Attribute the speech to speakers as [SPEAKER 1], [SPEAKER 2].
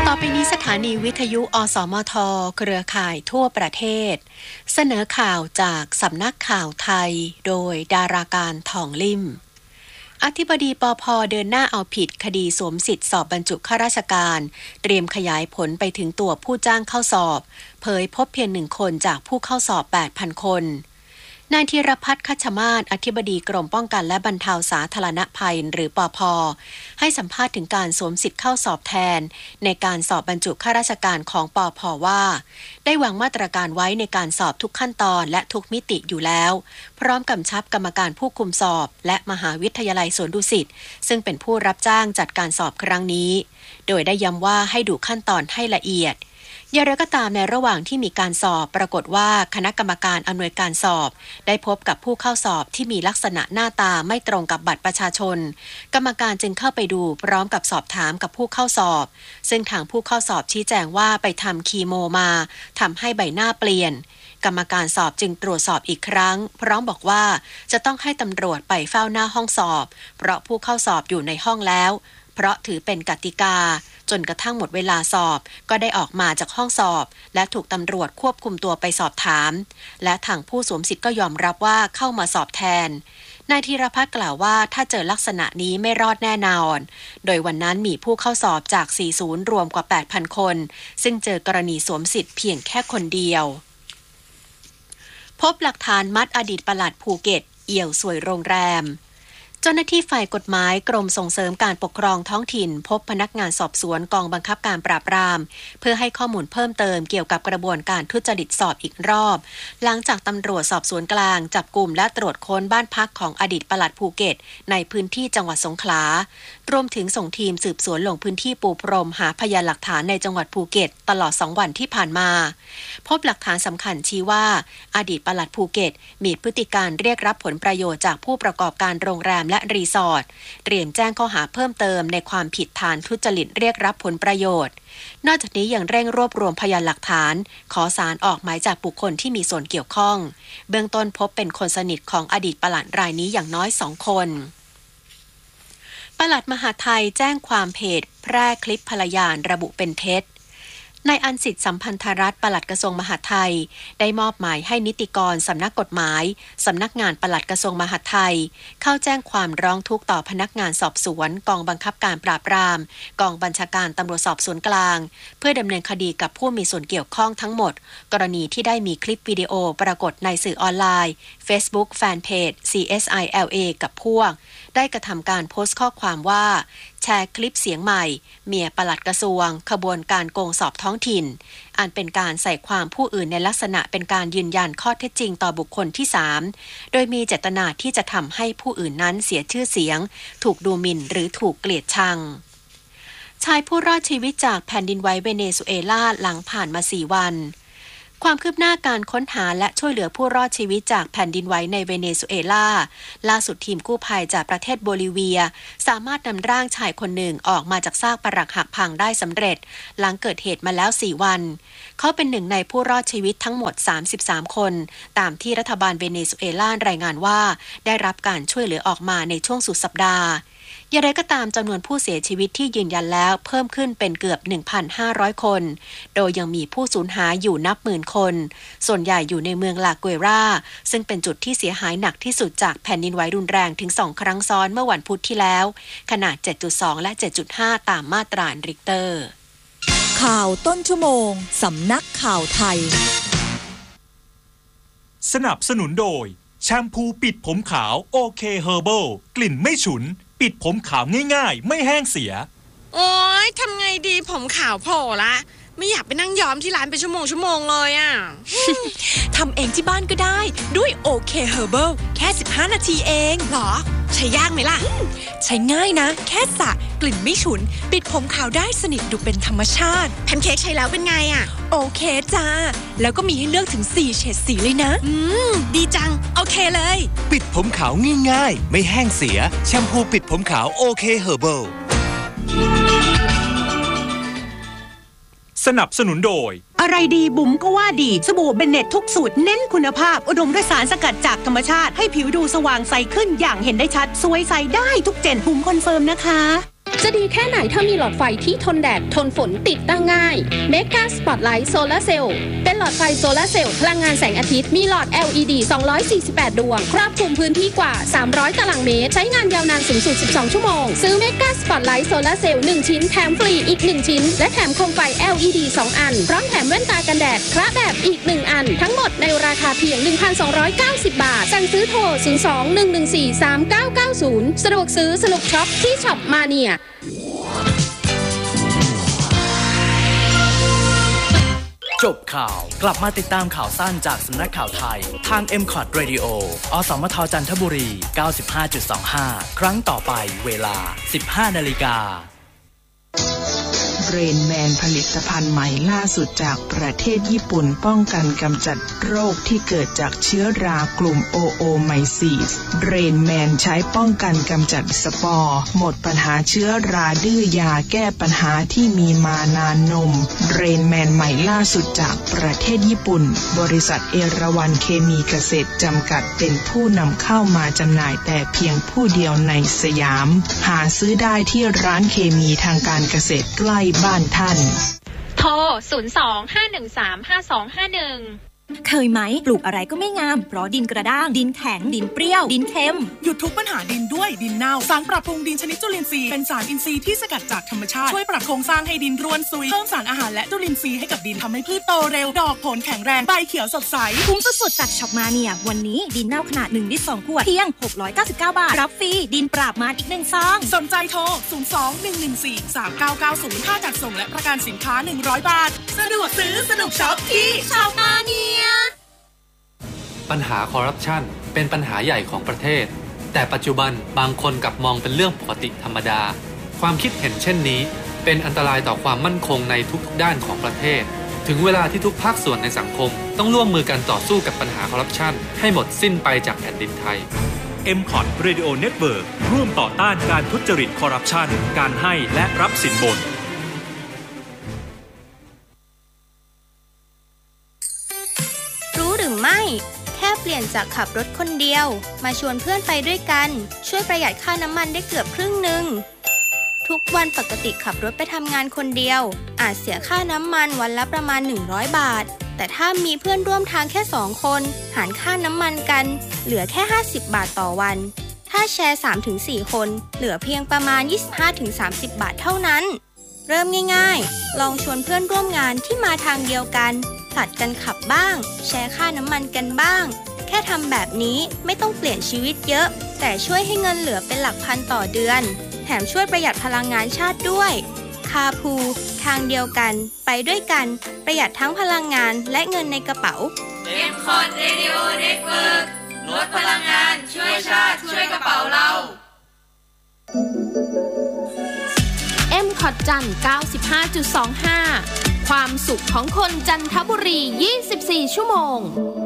[SPEAKER 1] ต่อไปนี้สถานีวิทยุอสมทเครือข่ายทั่วประเทศเสนอข่าวจากสำนักข่าวไทยโดยดาราการทองลิ่มอธิบดีปภ.เดินหน้าเอาผิดคดีสวมสิทธิสอบบรรจุข้าราชการเตรียมขยายผลไปถึงตัวผู้จ้างเข้าสอบเผยพบเพียง1 คนจากผู้เข้าสอบ 8,000 คนนายธีรพัฒน์คัชมาศอธิบดีกรมป้องกันและบรรเทาสาธารณภัยหรือปภ.ให้สัมภาษณ์ถึงการสวมสิทธิ์เข้าสอบแทนในการสอบบรรจุข้าราชการของปภ.ว่าได้วางมาตรการไว้ในการสอบทุกขั้นตอนและทุกมิติอยู่แล้วพร้อมกำชับกรรมการผู้คุมสอบและมหาวิทยาลัยสวนดุสิตซึ่งเป็นผู้รับจ้างจัดการสอบครั้งนี้โดยได้ย้ำว่าให้ดูขั้นตอนให้ละเอียดอย่างไรก็ตามในระหว่างที่มีการสอบปรากฏว่าคณะกรรมการอำนวยการสอบได้พบกับผู้เข้าสอบที่มีลักษณะหน้าตาไม่ตรงกับบัตรประชาชนกรรมการจึงเข้าไปดูพร้อมกับสอบถามกับผู้เข้าสอบซึ่งทางผู้เข้าสอบชี้แจงว่าไปทำคีโมมาทำให้ใบหน้าเปลี่ยนกรรมการสอบจึงตรวจสอบอีกครั้งพร้อมบอกว่าจะต้องให้ตำรวจไปเฝ้าหน้าห้องสอบเพราะผู้เข้าสอบอยู่ในห้องแล้วเพราะถือเป็นกติกาจนกระทั่งหมดเวลาสอบก็ได้ออกมาจากห้องสอบและถูกตำรวจควบคุมตัวไปสอบถามและทางผู้สวมสิทธิ์ก็ยอมรับว่าเข้ามาสอบแทนนายธีรพัฒน์กล่าวว่าถ้าเจอลักษณะนี้ไม่รอดแน่นอนโดยวันนั้นมีผู้เข้าสอบจาก40รวมกว่า 8,000 คนซึ่งเจอกรณีสวมสิทธิ์เพียงแค่คนเดียวพบหลักฐานมัดอดีตปลัดภูเก็ตเอี่ยวสวยโรงแรมเจ้าหน้าที่ฝ่ายกฎหมายกรมส่งเสริมการปกครองท้องถิ่นพบพนักงานสอบสวนกองบังคับการปราบปรามเพื่อให้ข้อมูลเพิ่มเติมเกี่ยวกับกระบวนการทุจริตสอบอีกรอบหลังจากตำรวจสอบสวนกลางจับกุมและตรวจค้นบ้านพักของอดีตปลัดภูเก็ตในพื้นที่จังหวัดสงขลารวมถึงส่งทีมสืบสวนลงพื้นที่ปูพรมหาพยานหลักฐานในจังหวัดภูเก็ตตลอด2 วันที่ผ่านมาพบหลักฐานสำคัญชี้ว่าอดีตปลัดภูเก็ตมีพฤติการเรียกรับผลประโยชน์จากผู้ประกอบการโรงแรมและรีสอร์ทเตรียมแจ้งข้อหาเพิ่มเติมในความผิดฐานทุจริตเรียกรับผลประโยชน์นอกจากนี้ยังเร่งรวบรวมพยานหลักฐานขอศาลออกหมายจับบุคคลที่มีส่วนเกี่ยวข้องเบื้องต้นพบเป็นคนสนิทของอดีตปลัดรายนี้อย่างน้อย2 คนปลัดมหาดไทยแจ้งความเพจแพร่คลิปภรรยาระบุเป็นเท็จนายอันสิทธิ์สัมพันธรัตน์ปลัดกระทรวงมหาดไทยได้มอบหมายให้นิติกรสำนักกฎหมายสำนักงานปลัดกระทรวงมหาดไทยเข้าแจ้งความร้องทุกข์ต่อพนักงานสอบสวนกองบังคับการปราบปรามกองบัญชาการตำรวจสอบสวนกลางเพื่อดำเนินคดีกับผู้มีส่วนเกี่ยวข้องทั้งหมดกรณีที่ได้มีคลิปวิดีโอปรากฏในสื่อออนไลน์ Facebook Fanpage CSILA กับพวกได้กระทำการโพสต์ข้อความว่าแชร์คลิปเสียงใหม่เมียปลัดกระทรวงขบวนการโกงสอบท้องถิ่นอันเป็นการใส่ความผู้อื่นในลักษณะเป็นการยืนยันข้อเท็จจริงต่อบุคคลที่3โดยมีเจตนาที่จะทำให้ผู้อื่นนั้นเสียชื่อเสียงถูกดูหมิ่นหรือถูกเกลียดชังชายผู้รอดชีวิตจากแผ่นดินไหวเวเนซุเอลาหลังผ่านมา4 วันความคืบหน้าการค้นหาและช่วยเหลือผู้รอดชีวิตจากแผ่นดินไหวในเวเนซุเอลาล่าสุดทีมกู้ภัยจากประเทศโบลิเวียสามารถนำร่างชายคนหนึ่งออกมาจากซากปรักหักพังได้สำเร็จหลังเกิดเหตุมาแล้ว4 วันเขาเป็นหนึ่งในผู้รอดชีวิตทั้งหมด33 คนตามที่รัฐบาลเวเนซุเอลารายงานว่าได้รับการช่วยเหลือออกมาในช่วงสุดสัปดาห์อย่างไรก็ตามจำนวนผู้เสียชีวิตที่ยืนยันแล้วเพิ่มขึ้นเป็นเกือบ 1,500 คนโดยยังมีผู้สูญหายอยู่นับหมื่นคนส่วนใหญ่อยู่ในเมืองลาเกวราซึ่งเป็นจุดที่เสียหายหนักที่สุดจากแผ่นดินไหวรุนแรงถึง2 ครั้งซ้อนเมื่อวันพุธที่แล้วขนาด 7.2 และ 7.5 ตามมาตราริกเตอร์
[SPEAKER 2] ข่าวต้นชั่วโมงสำนักข่าวไทย
[SPEAKER 3] สนับสนุนโดยแชมพูปิดผมขาวโอเคเฮอร์เบิลกลิ่นไม่ฉุนปิดผมขาวง่ายๆไม่แห้งเสีย
[SPEAKER 4] โอ๊ยทำไงดีผมขาวโผล่ละไม่อยากไปนั่งย้อมที่ร้านเป็นชั่วโมงเลยอ่ะ
[SPEAKER 2] ทำเองที่บ้านก็ได้ด้วยโอเคเฮอร์เบิลแค่15 นาทีเอง
[SPEAKER 4] หรอใช้ยากไหมล่ะ
[SPEAKER 2] ใช้ง่ายนะแค่สระกลิ่นไม่ฉุนปิดผมขาวได้สนิทดูเป็นธรรมชาติ
[SPEAKER 4] แพนเค้กใช้แล้วเป็นไงอ่ะ
[SPEAKER 2] โอเคจ้าแล้วก็มีให้เลือกถึง4 เฉดสีเลยนะ
[SPEAKER 4] ดีจังโอเคเลย
[SPEAKER 5] ปิดผมขาวง่ายๆไม่แห้งเสียแชมพูปิดผมขาวโอเคเฮอร์เบิล
[SPEAKER 3] สนับสนุนโดย
[SPEAKER 6] อะไรดีบุ๋มก็ว่าดีสบู่เบนเน็ตทุกสูตรเน้นคุณภาพอุดมด้วยสารสกัดจากธรรมชาติให้ผิวดูสว่างใสขึ้นอย่างเห็นได้ชัดสวยใสได้ทุกเจนบุ๋มคอนเฟิร์มนะคะ
[SPEAKER 7] จะดีแค่ไหนถ้ามีหลอดไฟที่ทนแดดทนฝนติดตั้งง่าย Mega Spotlight Solar Cell เป็นหลอดไฟโซลาร์เซลล์พลังงานแสงอาทิตย์มีหลอด LED 248 ดวงครอบคลุมพื้นที่กว่า300ตารางเมตรใช้งานยาวนานสูงสุด12ชั่วโมงซื้อ Mega Spotlight Solar Cell 1 ชิ้นแถมฟรีอีก1ชิ้นและแถมโคมไฟ LED 2 อันพร้อมแถมแว่นตากันแดดคละแบบอีก1อันทั้งหมดในราคาเพียง 1,290 บาทสั่งซื้อโทร 02-114-3990 สะดวกซื้อสนุกช็อปที่ช็อปมาเนีย
[SPEAKER 8] จบข่าวกลับมาติดตามข่าวสั้นจากสำนักข่าวไทยทาง MCOT Radio อสมทจันทบุรี 95.25 ครั้งต่อไปเวลา 15 นาฬิกา
[SPEAKER 9] เรนแมนผลิตภัณฑ์ใหม่ล่าสุดจากประเทศญี่ปุ่นป้องกันกำจัดโรคที่เกิดจากเชื้อรากลุ่มโอโอไมซีสเรนแมนใช้ป้องกันกำจัดสปอร์หมดปัญหาเชื้อราดื้อยาแก้ปัญหาที่มีมานานนมเรนแมนใหม่ล่าสุดจากประเทศญี่ปุ่นบริษัทเอราวัณเคมีเกษตรจำกัดเป็นผู้นำเข้ามาจำหน่ายแต่เพียงผู้เดียวในสยามหาซื้อได้ที่ร้านเคมีทางการเกษตรใกล้บ้านท่าน
[SPEAKER 10] โทร 02-513-5251
[SPEAKER 2] เคยไหมปลูกอะไรก็ไม่งามเพราะดินกระด้างดินแข็งดินเปรี้ยวดินเค็ม
[SPEAKER 11] หยุดทุกปัญหาดินด้วยดินเน่าสารปรับปรุงดินชนิดจุลินทรีย์เป็นสารอินทรีย์ที่สกัดจากธรรมชาติช่วยปรับโครงสร้างให้ดินร่วนซุยเพิ่มสารอาหารและจุลินทรีย์ให้กับดินทำให้พืชโตเร็วดอกผลแข็งแรงใบเขียวสดใส
[SPEAKER 2] คุ้มสุดๆจากช็อปมาเนียวันนี้ดินเน่าขนาด1 ลิตร 2 ขวดเพียง699 บาทรับฟรีดินปราบมารอีก1 ซอง
[SPEAKER 11] สนใจโทร 02-114-3990 ค่าจัดส่งและประกันสินค้า100 บาทสะดวกซื้อสนุกช็อปที่ช็อปมาเนีย
[SPEAKER 12] ปัญหาคอร์รัปชันเป็นปัญหาใหญ่ของประเทศแต่ปัจจุบันบางคนกลับมองเป็นเรื่องปกติธรรมดาความคิดเห็นเช่นนี้เป็นอันตรายต่อความมั่นคงในทุกๆด้านของประเทศถึงเวลาที่ทุกภาคส่วนในสังคมต้องร่วมมือกันต่อสู้กับปัญหาคอร์รัปชันให้หมดสิ้นไปจากแผ่นดินไทย
[SPEAKER 3] MCOT Radio Network ร่วมต่อต้านการทุจริตคอร์รัปชันการให้และรับสินบน
[SPEAKER 13] รู้หรือไม่แค่เปลี่ยนจากขับรถคนเดียวมาชวนเพื่อนไปด้วยกันช่วยประหยัดค่าน้ำมันได้เกือบครึ่งนึงทุกวันปกติขับรถไปทำงานคนเดียวอาจเสียค่าน้ำมันวันละประมาณ100 บาทแต่ถ้ามีเพื่อนร่วมทางแค่2 คนหารค่าน้ำมันกันเหลือแค่50 บาทต่อวันถ้าแชร์ 3-4 คนเหลือเพียงประมาณ 25-30 บาทเท่านั้นเริ่มง่ายๆลองชวนเพื่อนร่วมงานที่มาทางเดียวกันผลัดกันขับบ้างแชร์ค่าน้ำมันกันบ้างแค่ทำแบบนี้ไม่ต้องเปลี่ยนชีวิตเยอะแต่ช่วยให้เงินเหลือเป็นหลักพันต่อเดือนแถมช่วยประหยัดพลังงานชาติด้วยคาพูทางเดียวกันไปด้วยกันประหยัดทั้งพลังงานและเงินในกระเป๋า
[SPEAKER 14] MCOT Radio Network ลดพลังงานช่วยชาติช่วยกระเป๋าเรา
[SPEAKER 7] MCOT จันทร์ 95.25 ความสุขของคนจันทบุรี 24 ชั่วโมง